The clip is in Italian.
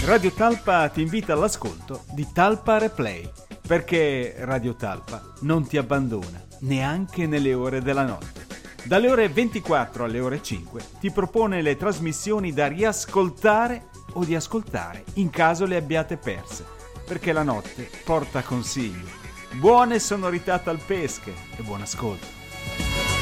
Radio Talpa ti invita all'ascolto di Talpa Replay, perché Radio Talpa non ti abbandona, neanche nelle ore della notte. Dalle ore 24 alle ore 5 ti propone le trasmissioni da riascoltare o di ascoltare in caso le abbiate perse, perché la notte porta consigli. Buone sonorità talpesche e buon ascolto.